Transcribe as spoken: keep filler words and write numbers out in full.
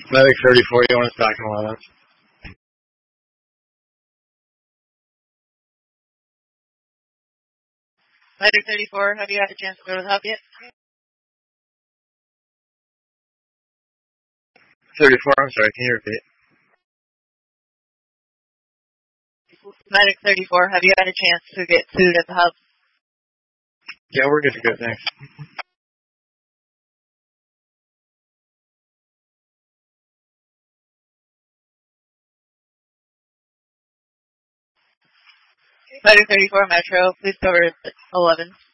Medic thirty-four, you want to stock in eleven? Medic thirty-four, have you had a chance to go to the hub yet? thirty-four, I'm sorry, can you repeat? Medic thirty-four, have you had a chance to get food at the hub? Yeah, we're good to go, thanks. Medic thirty-four, Metro, please cover eleven.